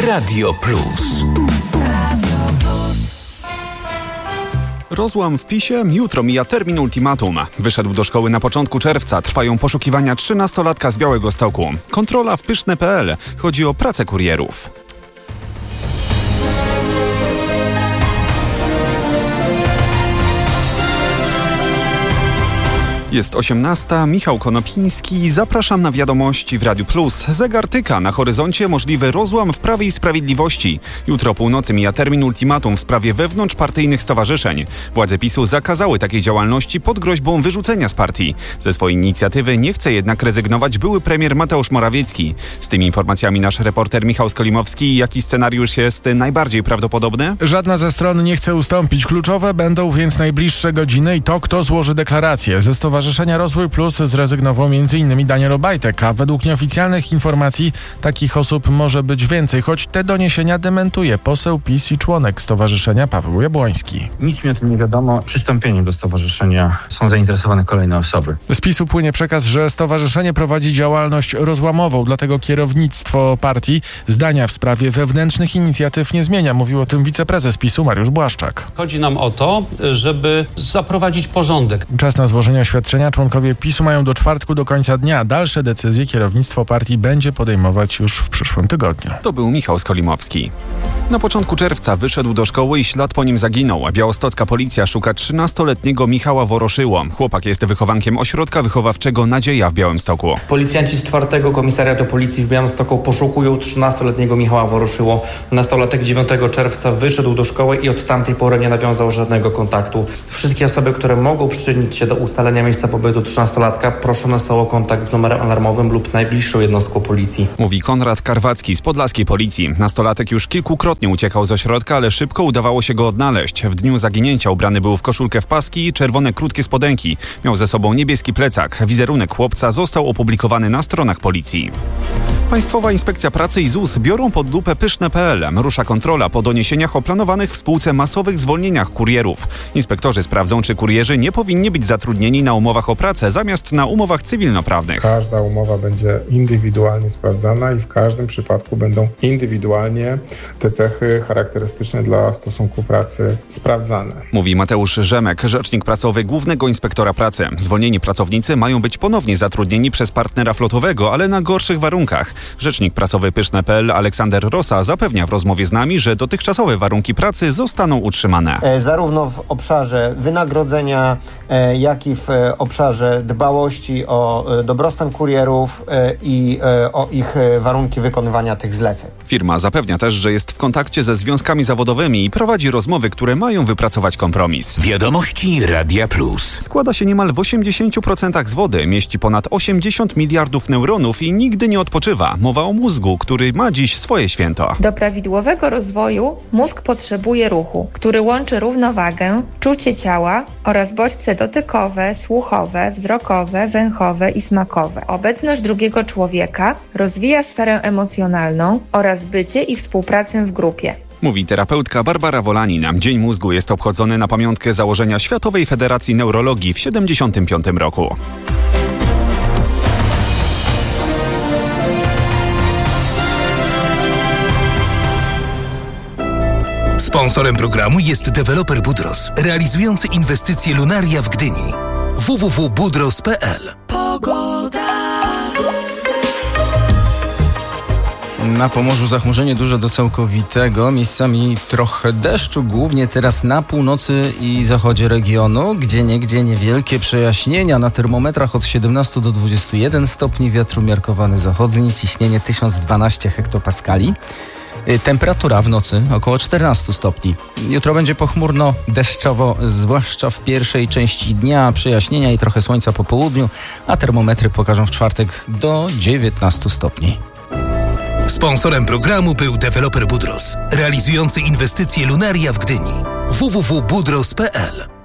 Radio Plus. Rozłam w PiS-ie, jutro mija termin ultimatum. Wyszedł do szkoły na początku czerwca, trwają poszukiwania 13-latka z Białegostoku. Kontrola w pyszne.pl, chodzi o pracę kurierów. Jest 18:00, Michał Konopiński, zapraszam na wiadomości w Radiu Plus. Zegar tyka, na horyzoncie możliwy rozłam w Prawie i Sprawiedliwości. Jutro o północy mija termin ultimatum w sprawie wewnątrzpartyjnych stowarzyszeń. Władze PiS-u zakazały takiej działalności pod groźbą wyrzucenia z partii. Ze swojej inicjatywy nie chce jednak rezygnować były premier Mateusz Morawiecki. Z tymi informacjami nasz reporter Michał Skolimowski. Jaki scenariusz jest najbardziej prawdopodobny? Żadna ze stron nie chce ustąpić. Kluczowe będą więc najbliższe godziny i to, kto złoży deklarację. Ze Stowarzyszenia Rozwój Plus zrezygnował m.in. Daniel Obajtek, a według nieoficjalnych informacji takich osób może być więcej, choć te doniesienia dementuje poseł PiS i członek stowarzyszenia Paweł Jabłoński. Nic mi o tym nie wiadomo. Przystąpieniem do stowarzyszenia są zainteresowane kolejne osoby. Z PiS-u płynie przekaz, że stowarzyszenie prowadzi działalność rozłamową, dlatego kierownictwo partii zdania w sprawie wewnętrznych inicjatyw nie zmienia. Mówił o tym wiceprezes PiS-u Mariusz Błaszczak. Chodzi nam o to, żeby zaprowadzić porządek. Czas na złożenie oświadczenia członkowie PiS-u mają do czwartku do końca dnia. Dalsze decyzje kierownictwo partii będzie podejmować już w przyszłym tygodniu. To był Michał Skolimowski. Na początku czerwca wyszedł do szkoły i ślad po nim zaginął. Białostocka policja szuka 13-letniego Michała Woroszyło. Chłopak jest wychowankiem ośrodka wychowawczego Nadzieja w Białymstoku. Policjanci z 4. Komisariatu Policji w Białymstoku poszukują 13-letniego Michała Woroszyło. Nastolatek 9 czerwca wyszedł do szkoły i od tamtej pory nie nawiązał żadnego kontaktu. Wszystkie osoby, które mogą przyczynić się do ustalenia miejsca pobytu 13-latka, proszone są o kontakt z numerem alarmowym lub najbliższą jednostką policji. Mówi Konrad Karwacki z podlaskiej policji. Nastolatek już kilkukrotnie uciekał z ośrodka, ale szybko udawało się go odnaleźć. W dniu zaginięcia ubrany był w koszulkę w paski i czerwone krótkie spodenki. Miał ze sobą niebieski plecak. Wizerunek chłopca został opublikowany na stronach policji. Państwowa Inspekcja Pracy i ZUS biorą pod lupę pyszne.pl. Rusza kontrola po doniesieniach o planowanych w spółce masowych zwolnieniach kurierów. Inspektorzy sprawdzą, czy kurierzy nie powinni być zatrudnieni na umowach o pracę zamiast na umowach cywilnoprawnych. Każda umowa będzie indywidualnie sprawdzana i w każdym przypadku będą indywidualnie te cechy charakterystyczne dla stosunku pracy sprawdzane. Mówi Mateusz Rzemek, rzecznik prasowy Głównego Inspektora Pracy. Zwolnieni pracownicy mają być ponownie zatrudnieni przez partnera flotowego, ale na gorszych warunkach. Rzecznik prasowy pyszne.pl Aleksander Rosa zapewnia w rozmowie z nami, że dotychczasowe warunki pracy zostaną utrzymane. Zarówno w obszarze wynagrodzenia, jak i w obszarze dbałości o dobrostan kurierów i o ich warunki wykonywania tych zleceń. Firma zapewnia też, że jest w kontakcie ze związkami zawodowymi i prowadzi rozmowy, które mają wypracować kompromis. Wiadomości Radia Plus. Składa się niemal w 80% z wody, mieści ponad 80 miliardów neuronów i nigdy nie odpoczywa. Mowa o mózgu, który ma dziś swoje święto. Do prawidłowego rozwoju mózg potrzebuje ruchu, który łączy równowagę, czucie ciała oraz bodźce dotykowe, słuchowe, wzrokowe, węchowe i smakowe. Obecność drugiego człowieka rozwija sferę emocjonalną oraz bycie i współpracę w grupie. Mówi terapeutka Barbara Wolanin. Dzień Mózgu jest obchodzony na pamiątkę założenia Światowej Federacji Neurologii w 1975 roku. Sponsorem programu jest deweloper Budros, realizujący inwestycje Lunaria w Gdyni. www.budros.pl. Pogoda. Na Pomorzu zachmurzenie duże do całkowitego, miejscami trochę deszczu, głównie teraz na północy i zachodzie regionu, gdzieniegdzie niewielkie przejaśnienia, na termometrach od 17 do 21 stopni, wiatr umiarkowany zachodni, ciśnienie 1012 hektopaskali. Temperatura w nocy około 14 stopni. Jutro będzie pochmurno, deszczowo, zwłaszcza w pierwszej części dnia, przejaśnienia i trochę słońca po południu, a termometry pokażą w czwartek do 19 stopni. Sponsorem programu był deweloper Budros, realizujący inwestycje Lunaria w Gdyni. www.budros.pl.